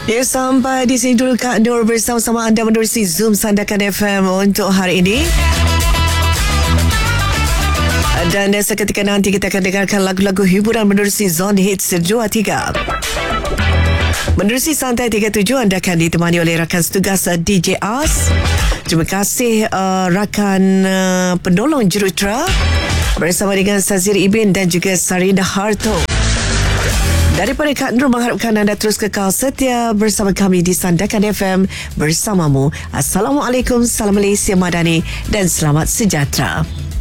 Ya, sampai di sini dulu Kak Nur bersama-sama anda menerusi Zoom Sandakan FM untuk hari ini. Dan seketika nanti kita akan dengarkan lagu-lagu hiburan menerusi Zone Hits 23. Menerusi Santai 37 anda akan ditemani oleh rakan setugas DJ As. Terima kasih rakan penolong jurutera bersama dengan Sazir Ibin dan juga Sarina Harto. Daripada Kak Nur mengharapkan anda terus kekal setia bersama kami di Sandakan FM bersamamu. Assalamualaikum, salam Malaysia Madani dan selamat sejahtera.